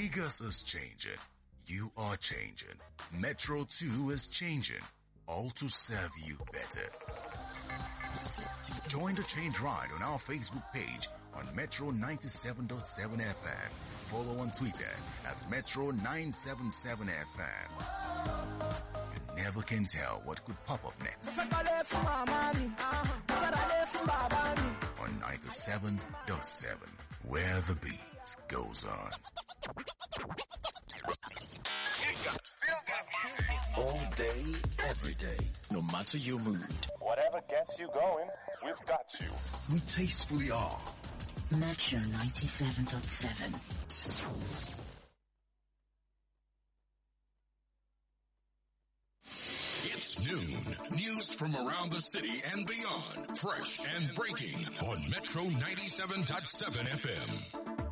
Lagos is changing. You are changing. Metro 2 is changing. All to serve you better. Join the change ride on our Facebook page on Metro 97.7 FM. Follow on Twitter at Metro 977 FM. You never can tell what could pop up next. On 97.7, where the beat goes on. All day, every day, no matter your mood. Whatever gets you going, we've got you. We tastefully are. Metro 97.7. It's noon. News from around the city and beyond. Fresh and breaking on Metro 97.7 FM.